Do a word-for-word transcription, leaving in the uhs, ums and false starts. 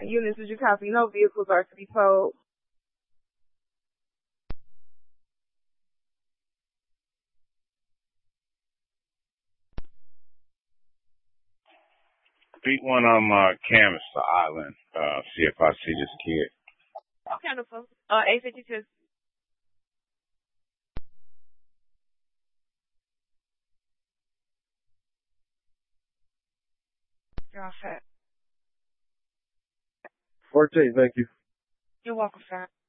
Units, did you copy? No vehicles are to be towed. Beat one on my Canister Island. Uh, see if I see this kid. Okay, wonderful. Uh, eight fifty-two. You're all set. fourteen, thank you. You're welcome, sir.